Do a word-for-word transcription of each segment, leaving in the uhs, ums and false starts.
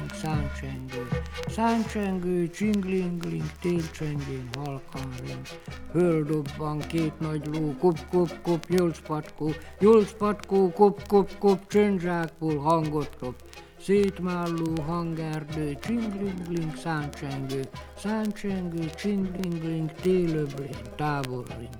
csingling, száncsengő, száncsengő, csinglingling, télcsengén halkan ring. Földobban két nagy ló, kop, kop, kop, nyolc patkó, nyolc patkó, kop, kop, kop, csöntzsákból hangot kop. Szétmálló hangerdő, csinglingling, száncsengő, száncsengő, csinglingling, télöblén, távolring.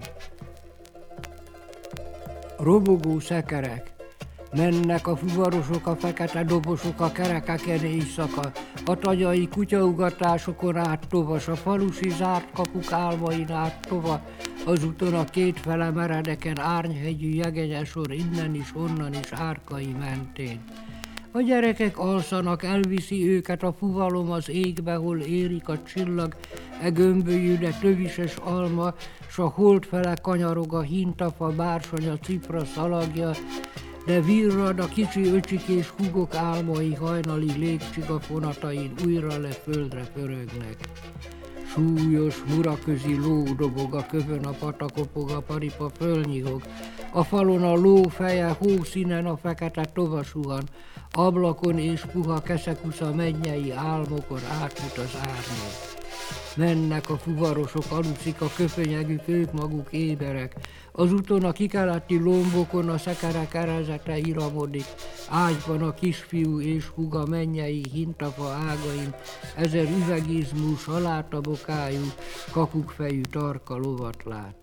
Robogó szekerek, mennek a fuvarosok, a fekete dobosok, a kerekeken éjszaka, a tagyai kutyaugatásokon át tovas, a falusi zárt kapuk álmain át tova, azúton a kétfele meredeken árnyhegyű jegegyesor innen is, onnan is árkai mentén. A gyerekek alszanak, elviszi őket a fuvalom az égbe, hol érik a csillag, e gömbölyű, de tövises alma, s a holdfele kanyarog a hintafa, bársony, cipra szalagja, de virrad a kicsi öcsikés húgok álmai, hajnali légcsigafonatain újra le földre pörögnek. Súlyos muraközi ló dobog a kövön, a patakopog, a paripa fölnyihog, a falon a ló feje, hószínen a fekete tova suhan, ablakon és puha keszekusza mennyei álmokon átjut az árnyék. Mennek a fuvarosok, aludszik a köpönyegük, ők maguk éberek. Az úton a kikeleti lombokon a szekerek erezete iramodik, ágyban a kisfiú és húga mennyei hintafa ágain, ezer üvegizmú, salátabokájú, kakukfejű tarka lovat lát.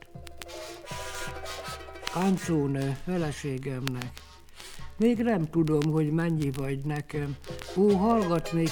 Kancónő, feleségemnek, még nem tudom, hogy mennyi vagy nekem. Ó, hallgat még